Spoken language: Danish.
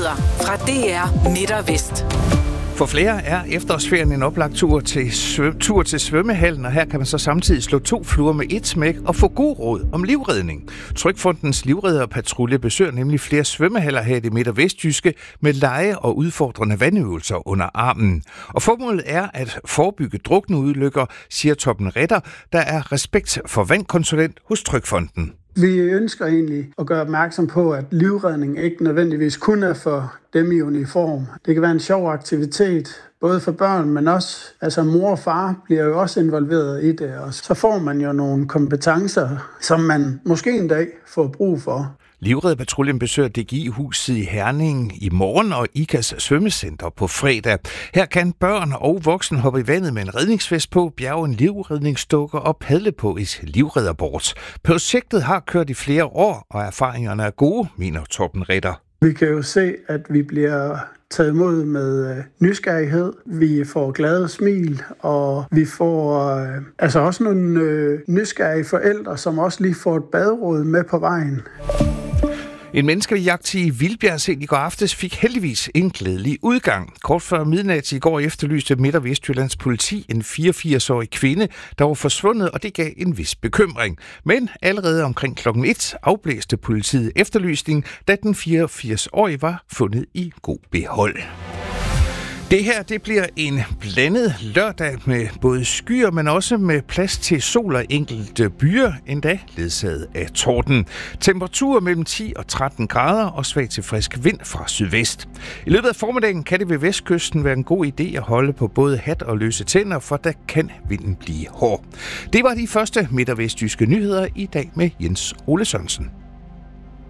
Nyheder fra DR Midt og Vest. For flere er efterårsferien en oplagt tur til svømmehallen, og her kan man så samtidig slå 2 fluer med et smæk og få god råd om livredning. Trygfondens livredderpatrulje besøger nemlig flere svømmehaller her i det midt- og vestjyske med lege og udfordrende vandøvelser under armen. Og formålet er at forebygge drukneulykker, siger Torben Ritter, der er respekt for vandkonsulent hos Trygfonden. Vi ønsker egentlig at gøre opmærksom på, at livredning ikke nødvendigvis kun er for dem i uniform. Det kan være en sjov aktivitet, både for børn, men også mor og far bliver jo også involveret i det. Og så får man jo nogle kompetencer, som man måske en dag får brug for. Livredderpatruljen besøger DGI-huset i Herning i morgen og IKAs svømmecenter på fredag. Her kan børn og voksne hoppe i vandet med en redningsvest på, bjerge en livredningsdukke og padle på et livredderbord. Projektet har kørt i flere år, og erfaringerne er gode, mener Torben Ritter. Vi kan jo se, at vi bliver taget imod med nysgerrighed. Vi får glade smil, og vi får også nogle nysgerrige forældre, som også lige får et baderåd med på vejen. En menneskejagt i Vildbjerg sent i går aftes fik heldigvis en glædelig udgang. Kort før midnat i går efterlyste Midt- og Vestjyllands politi en 84-årig kvinde, der var forsvundet, og det gav en vis bekymring. Men allerede omkring klokken 1 afblæste politiet efterlysning, da den 84-årige var fundet i god behold. Det her, det bliver en blandet lørdag med både skyer, men også med plads til sol og enkelte byer, endda ledsaget af torden. Temperaturer mellem 10 og 13 grader og svag til frisk vind fra sydvest. I løbet af formiddagen kan det ved vestkysten være en god idé at holde på både hat og løse tænder, for der kan vinden blive hård. Det var de første midt- og vestjyske nyheder i dag med Jens Ole Sørensen.